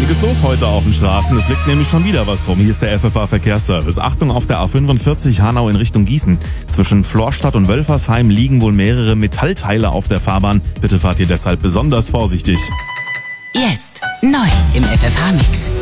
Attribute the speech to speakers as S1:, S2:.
S1: einiges los heute auf den Straßen. Es liegt nämlich schon wieder was rum. Hier ist der FFH Verkehrsservice. Achtung auf der A45 Hanau in Richtung Gießen. Zwischen Florstadt und Wölfersheim liegen wohl mehrere Metallteile auf der Fahrbahn. Bitte fahrt ihr deshalb besonders vorsichtig.
S2: Jetzt neu im FFH-Mix.